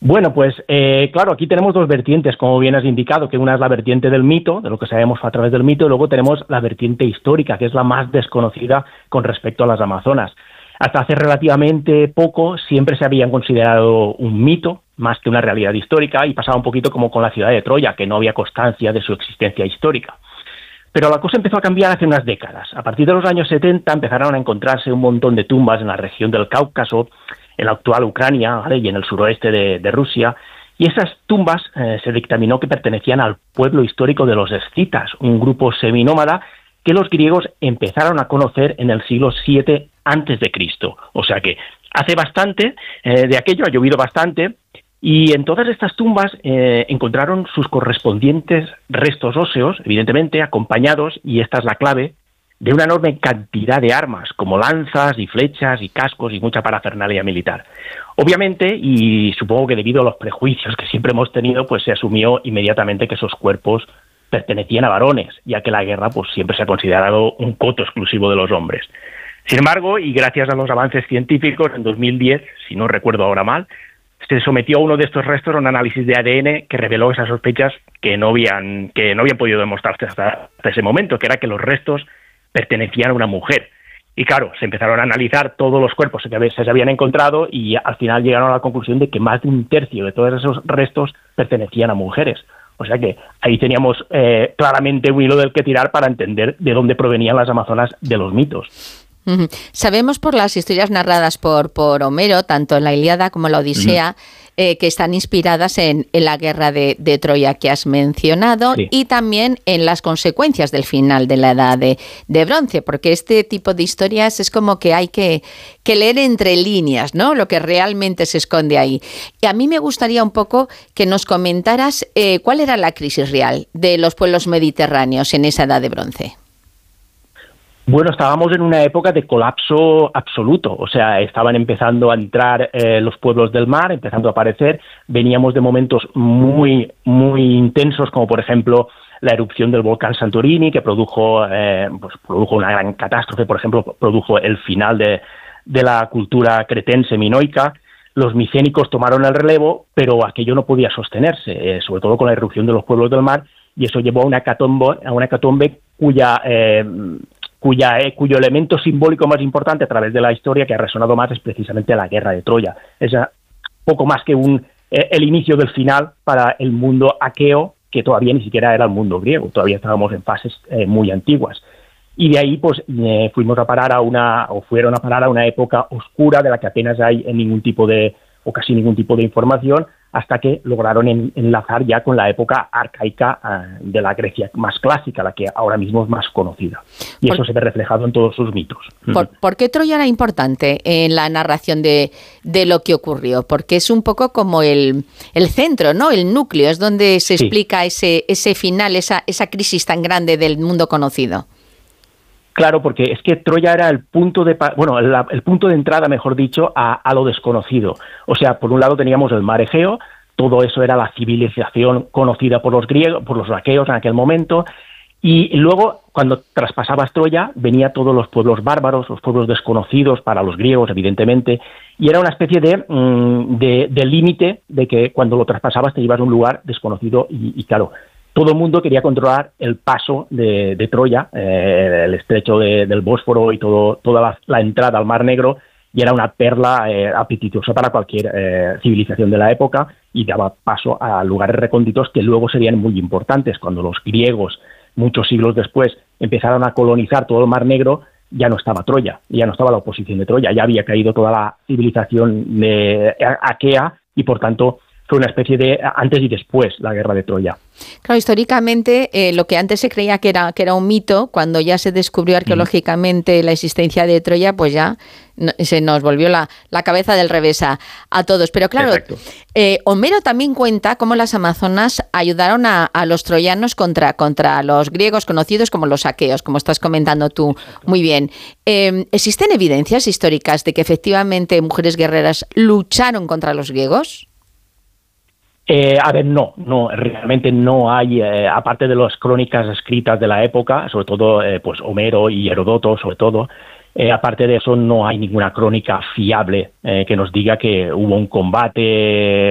Bueno, pues claro, aquí tenemos dos vertientes, como bien has indicado, que una es la vertiente del mito, de lo que sabemos a través del mito, y luego tenemos la vertiente histórica, que es la más desconocida con respecto a las Amazonas. Hasta hace relativamente poco siempre se habían considerado un mito más que una realidad histórica, y pasaba un poquito como con la ciudad de Troya, que no había constancia de su existencia histórica. Pero la cosa empezó a cambiar hace unas décadas. A partir de los años 70 empezaron a encontrarse un montón de tumbas en la región del Cáucaso, en la actual Ucrania, ¿vale?, y en el suroeste de Rusia, y esas tumbas se dictaminó que pertenecían al pueblo histórico de los escitas, un grupo seminómada que los griegos empezaron a conocer en el siglo VII antes de Cristo. O sea que hace bastante de aquello, ha llovido bastante, y en todas estas tumbas encontraron sus correspondientes restos óseos, evidentemente acompañados, y esta es la clave, de una enorme cantidad de armas, como lanzas y flechas y cascos y mucha parafernalia militar. Obviamente, y supongo que debido a los prejuicios que siempre hemos tenido, pues se asumió inmediatamente que esos cuerpos pertenecían a varones, ya que la guerra pues siempre se ha considerado un coto exclusivo de los hombres. Sin embargo, y gracias a los avances científicos, en 2010, si no recuerdo ahora mal, se sometió a uno de estos restos a un análisis de ADN que reveló esas sospechas que no habían podido demostrarse hasta ese momento, que era que los restos pertenecían a una mujer. Y claro, se empezaron a analizar todos los cuerpos que se habían encontrado y al final llegaron a la conclusión de que más de un tercio de todos esos restos pertenecían a mujeres. O sea que ahí teníamos claramente un hilo del que tirar para entender de dónde provenían las amazonas de los mitos. Uh-huh. Sabemos por las historias narradas por Homero, tanto en la Ilíada como en la Odisea, que están inspiradas en la guerra de Troya que has mencionado, sí, y también en las consecuencias del final de la Edad de Bronce, porque este tipo de historias es como que hay que leer entre líneas, ¿no?, lo que realmente se esconde ahí. Y a mí me gustaría un poco que nos comentaras cuál era la crisis real de los pueblos mediterráneos en esa Edad de Bronce. Bueno, estábamos en una época de colapso absoluto, o sea, estaban empezando a entrar los pueblos del mar, empezando a aparecer, veníamos de momentos muy, muy intensos, como por ejemplo la erupción del volcán Santorini, que produjo una gran catástrofe, por ejemplo, produjo el final de la cultura cretense minoica. Los micénicos tomaron el relevo, pero aquello no podía sostenerse, sobre todo con la irrupción de los pueblos del mar, y eso llevó a una hecatombe cuyo elemento simbólico más importante a través de la historia que ha resonado más es precisamente la guerra de Troya. Es poco más que el inicio del final para el mundo aqueo, que todavía ni siquiera era el mundo griego, todavía estábamos en fases muy antiguas. Y de ahí pues fueron a parar a una época oscura de la que apenas hay casi ningún tipo de información, hasta que lograron enlazar ya con la época arcaica de la Grecia más clásica, la que ahora mismo es más conocida. Y eso se ve reflejado en todos sus mitos. ¿Por qué Troya era importante en la narración de lo que ocurrió? Porque es un poco como el centro, ¿no?, el núcleo, es donde se explica ese final, esa crisis tan grande del mundo conocido. Claro, porque es que Troya era el punto de entrada, mejor dicho, a lo desconocido. O sea, por un lado teníamos el mar Egeo, todo eso era la civilización conocida por los griegos, por los aqueos en aquel momento, y luego, cuando traspasabas Troya, venían todos los pueblos bárbaros, los pueblos desconocidos para los griegos, evidentemente, y era una especie de límite de que cuando lo traspasabas te ibas a un lugar desconocido y claro, todo el mundo quería controlar el paso de Troya, el estrecho del Bósforo y toda la entrada al Mar Negro, y era una perla apetitosa para cualquier civilización de la época y daba paso a lugares recónditos que luego serían muy importantes. Cuando los griegos, muchos siglos después, empezaron a colonizar todo el Mar Negro, ya no estaba Troya, ya no estaba la oposición de Troya, ya había caído toda la civilización aquea y, por tanto, fue una especie de antes y después la guerra de Troya. Claro, históricamente lo que antes se creía que era un mito, cuando ya se descubrió arqueológicamente la existencia de Troya, pues ya se nos volvió la cabeza del revés a todos. Pero claro, Homero también cuenta cómo las amazonas ayudaron a los troyanos contra los griegos conocidos como los aqueos, como estás comentando tú muy bien. ¿Existen evidencias históricas de que efectivamente mujeres guerreras lucharon contra los griegos? No, realmente no hay, aparte de las crónicas escritas de la época, sobre todo pues Homero y Heródoto, sobre todo, aparte de eso no hay ninguna crónica fiable que nos diga que hubo un combate